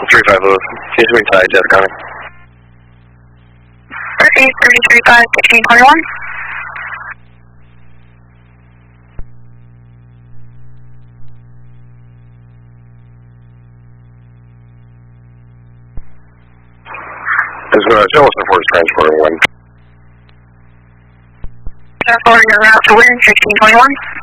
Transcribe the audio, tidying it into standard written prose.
3335 Lewis. Seems to be tied, jet coming. Okay, 3335, 1621. This is Jellison Force transporting wind. Transporting your route to wind, 1621.